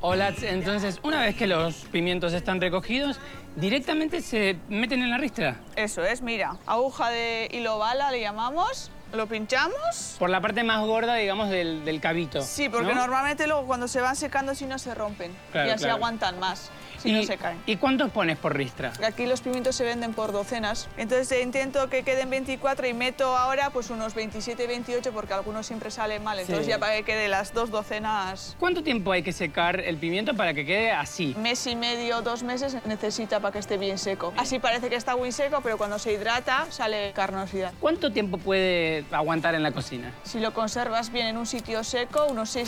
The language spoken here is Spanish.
Hola, entonces una vez que los pimientos están recogidos, directamente se meten en la ristra. Eso es, mira, aguja de hilo bala le llamamos, lo pinchamos. Por la parte más gorda, digamos, del cabito. Sí, porque ¿no? normalmente luego cuando se van secando si no se rompen Claro, y así claro. aguantan más, si no se caen. ¿Y cuántos pones por ristra? Aquí los pimientos se venden por docenas, entonces intento que queden 24 y meto ahora pues unos 27, 28 porque algunos siempre salen mal, entonces Sí. ya para que quede las 2 docenas. ¿Cuánto tiempo hay que secar el pimiento para que quede así? Mes y medio, 2 meses necesita para que esté bien seco. Así parece que está muy seco, pero cuando se hidrata sale carnosidad. ¿Cuánto tiempo puede aguantar en la cocina? Si lo conservas bien en un sitio seco, unos 6